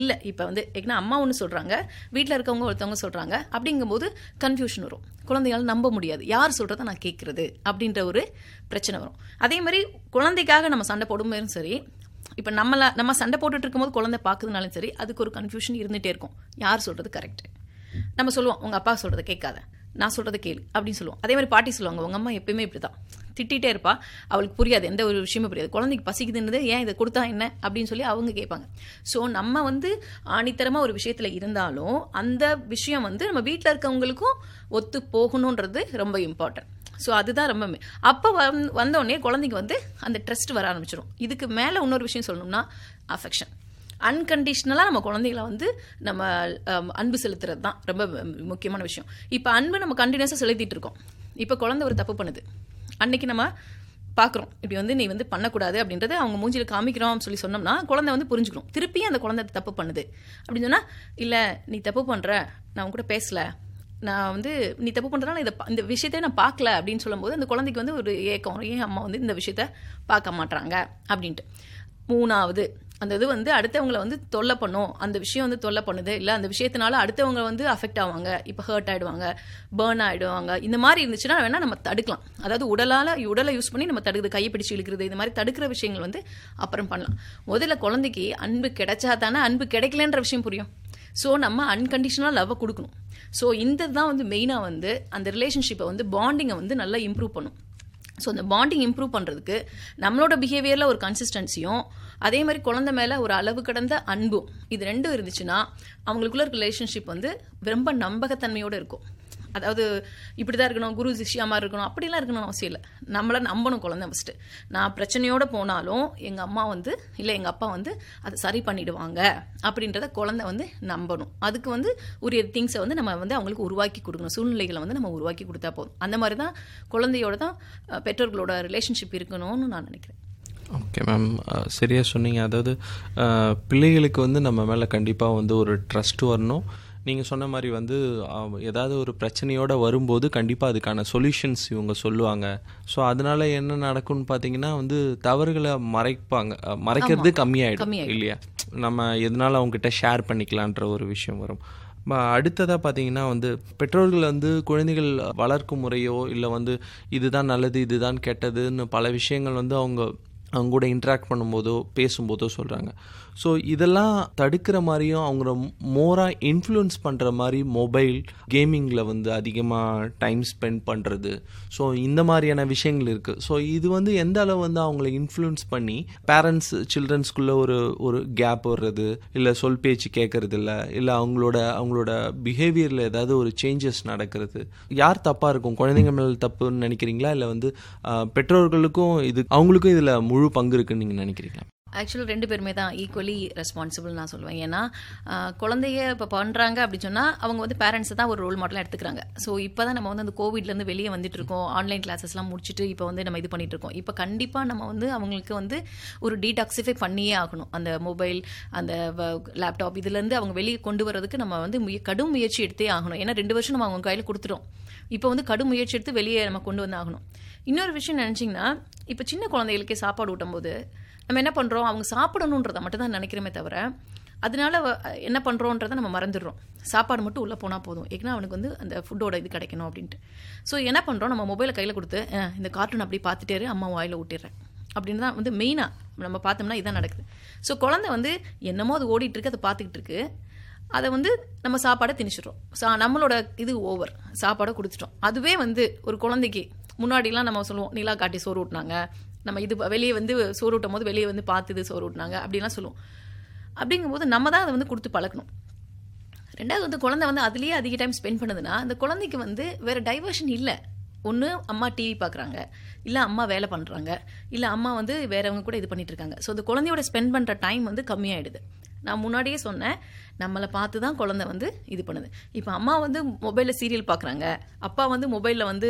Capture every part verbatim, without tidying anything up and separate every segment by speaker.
Speaker 1: இல்லை இப்போ வந்து ஏன்னா அம்மா ஒன்று சொல்கிறாங்க, வீட்டில் இருக்கவங்க ஒருத்தவங்க சொல்கிறாங்க. அப்படிங்கும்போது கன்ஃபியூஷன் வரும். குழந்தையால் நம்ப முடியாது, யார் சொல்கிறத நான் கேட்குறது அப்படின்ற ஒரு பிரச்சனை வரும். அதே மாதிரி குழந்தைக்காக நம்ம சண்டை போடும்போதும் சரி, இப்போ நம்மளை நம்ம சண்டை போட்டுட்டு இருக்கும்போது குழந்தை பார்க்குறதுனாலும் சரி, அதுக்கு ஒரு கன்ஃபியூஷன் இருந்துகிட்டே இருக்கும். யார் சொல்கிறது கரெக்டு? நம்ம சொல்லுவோம், உங்கள் அப்பா சொல்கிறத கேட்காத, நான் சொல்கிறத கேளு அப்படின்னு சொல்லுவோம். அதே மாதிரி பாட்டி சொல்லுவாங்க, உங்கள் அம்மா எப்பயுமே இப்படி தான் திட்டிகிட்டே இருப்பா, அவளுக்கு புரியாது, எந்த ஒரு விஷயமும் புரியாது, குழந்தைக்கு பசிக்குதுன்றது ஏன் இதை கொடுத்தா என்ன அப்படின்னு சொல்லி அவங்க கேட்பாங்க. ஸோ நம்ம வந்து ஆணித்தரமாக ஒரு விஷயத்தில் இருந்தாலும் அந்த விஷயம் வந்து நம்ம வீட்டில் இருக்கவங்களுக்கும் ஒத்து போகணுன்றது ரொம்ப இம்பார்ட்டன்ட். ஸோ அதுதான் ரொம்ப அப்போ வந் வந்தோடனே குழந்தைக்கு வந்து அந்த ட்ரஸ்ட் வர ஆரம்பிச்சிடும். இதுக்கு மேலே இன்னொரு விஷயம் சொல்லணும்னா அஃபெக்ஷன். அன்கண்டிஷ்னலாக நம்ம குழந்தைகளை வந்து நம்ம அன்பு செலுத்துறது தான் ரொம்ப முக்கியமான விஷயம். இப்போ அன்பு நம்ம கண்டினியூஸாக செலுத்திட்டு இருக்கோம். இப்போ குழந்தை ஒரு தப்பு பண்ணுது, அன்னைக்கு நம்ம பார்க்குறோம், இப்படி வந்து நீ வந்து பண்ணக்கூடாது அப்படின்றத அவங்க மூஞ்சியில் காமிக்கிறோம் சொல்லி சொன்னோம்னா குழந்தை வந்து புரிஞ்சுக்கணும். திருப்பி அந்த குழந்தை தப்பு பண்ணுது அப்படின்னு சொன்னால், இல்லை நீ தப்பு பண்ணுற, நான் உங்க கூட பேசலை, நான் வந்து நீ தப்பு பண்ணுறதுனால இதை இந்த விஷயத்த நான் பார்க்கல அப்படின்னு சொல்லும்போது அந்த குழந்தைக்கு வந்து ஒரு ஏக்கம், ஏன் அம்மா வந்து இந்த விஷயத்த பார்க்க மாட்டாங்க அப்படின்ட்டு. மூணாவது, அந்த இது வந்து அடுத்தவங்களை வந்து தொல்லை பண்ணும், அந்த விஷயம் வந்து தொல்லை பண்ணுது, இல்லை அந்த விஷயத்தினால அடுத்தவங்க வந்து அஃபெக்ட் ஆவாங்க, இப்போ ஹர்ட் ஆகிடுவாங்க, பேர்ன் ஆகிடுவாங்க, இந்த மாதிரி இருந்துச்சுன்னா வேணால் நம்ம தடுக்கலாம். அதாவது உடலால் உடலை யூஸ் பண்ணி நம்ம தடுக்குது, கையை பிடிச்சி இழுக்கிறது, இந்த மாதிரி தடுக்கிற விஷயங்கள் வந்து அப்புறம் பண்ணலாம். முதல்ல குழந்தைக்கு அன்பு கிடைச்சா தானே அன்பு கிடைக்கலன்ற விஷயம் புரியும். ஸோ நம்ம அன்கண்டிஷனலாக லவ்வை கொடுக்கணும். ஸோ இந்த தான் வந்து மெயினாக வந்து அந்த ரிலேஷன்ஷிப்பை வந்து பாண்டிங்கை வந்து நல்லா இம்ப்ரூவ் பண்ணும். ஸோ அந்த பாண்டிங் இம்ப்ரூவ் பண்ணுறதுக்கு நம்மளோட பிஹேவியரில் ஒரு கன்சிஸ்டன்சியும், அதே மாதிரி குழந்தை மேலே ஒரு அளவு கடந்த அன்பும், இது ரெண்டும் இருந்துச்சுன்னா அவங்களுக்குள்ள இருக்க ரிலேஷன்ஷிப் வந்து ரொம்ப நம்பகத்தன்மையோடு இருக்கும். அதாவது இப்படி தான் இருக்கணும், குரு சிஷ்யா மாதிரி இருக்கணும் அப்படிலாம் இருக்கணும்னு அவசியம் இல்லை. நம்மளை நம்பணும் குழந்தை ஃபஸ்ட்டு. நான் பிரச்சனையோடு போனாலும் எங்கள் அம்மா வந்து இல்லை எங்கள் அப்பா வந்து அதை சரி பண்ணிவிடுவாங்க அப்படின்றத குழந்தை வந்து நம்பணும். அதுக்கு வந்து உரிய திங்ஸை வந்து நம்ம வந்து அவங்களுக்கு உருவாக்கி கொடுக்கணும், சூழ்நிலைகளை வந்து நம்ம உருவாக்கி கொடுத்தா போதும். அந்த மாதிரி தான் குழந்தையோட தான் பெற்றோர்களோட ரிலேஷன்ஷிப் இருக்கணும்னு நான் நினைக்கிறேன்.
Speaker 2: ஓகே மேம், சரியாக சொன்னீங்க. அதாவது பிள்ளைகளுக்கு வந்து நம்ம மேலே கண்டிப்பாக வந்து ஒரு ட்ரஸ்ட் வரணும். நீங்கள் சொன்ன மாதிரி வந்து ஏதாவது ஒரு பிரச்சனையோடு வரும்போது கண்டிப்பாக அதுக்கான சொல்யூஷன்ஸ் இவங்க சொல்லுவாங்க. ஸோ அதனால் என்ன நடக்கும்னு பார்த்தீங்கன்னா வந்து தவறுகளை மறைப்பாங்க, மறைக்கிறது கம்மியாயிடும் இல்லையா? நம்ம எதனால அவங்ககிட்ட ஷேர் பண்ணிக்கலான்ற ஒரு விஷயம் வரும். அடுத்ததாக பார்த்தீங்கன்னா வந்து பெற்றோர்கள் வந்து குழந்தைகள் வளர்க்கும் முறையோ இல்லை வந்து இதுதான் நல்லது இதுதான் கெட்டதுன்னு பல விஷயங்கள் வந்து அவங்க அவங்க கூட இன்ட்ராக்ட் பண்ணும்போதோ பேசும்போதோ சொல்கிறாங்க. ஸோ இதெல்லாம் தடுக்கிற மாதிரியும் அவங்கள மோராக இன்ஃப்ளூயன்ஸ் பண்ணுற மாதிரி மொபைல் கேமிங்கில் வந்து அதிகமாக டைம் ஸ்பெண்ட் பண்ணுறது, ஸோ இந்த மாதிரியான விஷயங்கள் இருக்குது. ஸோ இது வந்து எந்த அளவு வந்து அவங்கள இன்ஃப்ளூயன்ஸ் பண்ணி பேரண்ட்ஸ் சில்ட்ரன்ஸ்குள்ளே ஒரு ஒரு கேப் வர்றது, இல்லை சொல் பேச்சு கேட்கறது, இல்லை இல்லை அவங்களோட அவங்களோட பிஹேவியரில் ஏதாவது ஒரு சேஞ்சஸ் நடக்கிறது, யார் தப்பாக இருக்கும்? குழந்தைங்க மேலே தப்புன்னு நினைக்கிறீங்களா, இல்லை வந்து பெற்றோர்களுக்கும் இது அவங்களுக்கும் இதில் முழு பங்கு இருக்குன்னு நீங்கள் நினைக்கிறீங்களா?
Speaker 1: ஆக்சுவலாக ரெண்டு பேருமே தான் ஈக்குவலி ரெஸ்பான்சிபிள் நான் சொல்லுவேன். ஏன்னா குழந்தைய இப்போ பண்ணுறாங்க அப்படின்னு சொன்னால் அவங்க வந்து பேரண்ட்ஸை தான் ஒரு ரோல் மாடலாக எடுத்துக்கிறாங்க. ஸோ இப்போ தான் நம்ம வந்து அந்த கோவிட்லேருந்து வெளியே வந்துட்டு இருக்கோம், ஆன்லைன் கிளாஸஸ்லாம் முடிச்சுட்டு இப்போ வந்து நம்ம இது பண்ணிட்டு இருக்கோம். இப்போ கண்டிப்பாக நம்ம வந்து அவங்களுக்கு வந்து ஒரு டீடாக்சிஃபை பண்ணியே ஆகணும். அந்த மொபைல், அந்த லேப்டாப் இதுலேருந்து அவங்க வெளியே கொண்டு வரதுக்கு நம்ம வந்து முய கடும் முயற்சி எடுத்தே ஆகணும். ஏன்னா ரெண்டு வருஷம் நம்ம அவங்க கையில் கொடுத்துட்டோம். இப்போ வந்து கடும் முயற்சி எடுத்து வெளியே நம்ம கொண்டு வந்து ஆகணும். இன்னொரு விஷயம் நினச்சிங்கன்னா, இப்போ சின்ன குழந்தைகளுக்கே சாப்பாடு ஊட்டும் போது நம்ம என்ன பண்ணுறோம், அவங்க சாப்பிடணுன்றதை மட்டும் தான் நினைக்கிறோமே தவிர அதனால என்ன பண்ணுறோன்றதை நம்ம மறந்துடுறோம். சாப்பாடு மட்டும் உள்ளே போனால் போதும், ஏன்னா அவனுக்கு வந்து அந்த ஃபுட்டோட இது கிடைக்கணும் அப்படின்ட்டு. ஸோ என்ன பண்ணுறோம், நம்ம மொபைலை கையில் கொடுத்து இந்த கார்ட்டூன் அப்படி பார்த்துட்டே அம்மா வாயில் ஊட்டிடுறேன் அப்படின்னு தான் வந்து மெயினாக நம்ம பார்த்தோம்னா இதுதான் நடக்குது. ஸோ குழந்தை வந்து என்னமோ அது ஓடிட்டுருக்கு, அதை பார்த்துக்கிட்டு இருக்கு, அதை வந்து நம்ம சாப்பாடை திணிச்சிடுறோம். சா நம்மளோட இது ஓவர், சாப்பாடை கொடுத்துட்டோம். அதுவே வந்து ஒரு குழந்தைக்கு முன்னாடிலாம் நம்ம சொல்லுவோம் நிலா காட்டி சோறு ஊட்டினாங்க, நம்ம இது வெளியே வந்து சோறு ஊட்டும் போது வெளியே வந்து பார்த்துது சோறு ஊட்டினாங்க அப்படின்லாம் சொல்லுவோம். அப்படிங்கும்போது நம்ம தான் அதை வந்து கொடுத்து பழக்கணும். ரெண்டாவது வந்து குழந்தை வந்து அதுலேயே அதிக டைம் ஸ்பெண்ட் பண்ணுதுன்னா அந்த குழந்தைக்கு வந்து வேறு டைவர்ஷன் இல்லை. ஒன்று அம்மா டிவி பார்க்குறாங்க, இல்லை அம்மா வேலை பண்ணுறாங்க, இல்லை அம்மா வந்து வேறவங்க கூட இது பண்ணிட்டு இருக்காங்க. ஸோ அந்த குழந்தையோட ஸ்பெண்ட் பண்ணுற டைம் வந்து கம்மியாயிடுது. நான் முன்னாடியே சொன்னேன், நம்மளை பார்த்து தான் குழந்தை வந்து இது பண்ணுது. இப்போ அம்மா வந்து மொபைலில் சீரியல் பார்க்குறாங்க, அப்பா வந்து மொபைலில் வந்து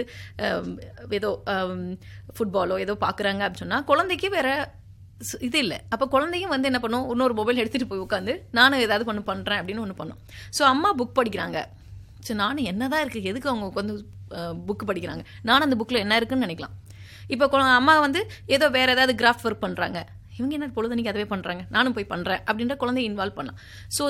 Speaker 1: ஏதோ ஃபுட்பாலோ ஏதோ பார்க்குறாங்க அப்படின்னு சொன்னால் குழந்தைக்கு வேறு இது இல்லை. அப்போ குழந்தையும் வந்து என்ன பண்ணும், இன்னொரு மொபைல் எடுத்துகிட்டு போய் உட்காந்து நானும் ஏதாவது பண்ணு பண்ணுறேன் அப்படின்னு ஒன்று பண்ணும். ஸோ அம்மா புக் படிக்கிறாங்க, ஸோ நானும் என்ன தான் இருக்குது, எதுக்கு அவங்க உட்காந்து புக்கு படிக்கிறாங்க, நானும் அந்த புக்கில் என்ன இருக்குன்னு நினைக்கலாம். இப்போ அம்மா வந்து ஏதோ வேறு ஏதாவது கிராஃப்ட் ஒர்க் பண்ணுறாங்க, இவங்க என்ன பொழுதுனைக்கு அதவே பண்றாங்க, நானும் போய் பண்றேன் அப்படின்ற குழந்தைய இன்வால்வ் பண்ணலாம். ஸோ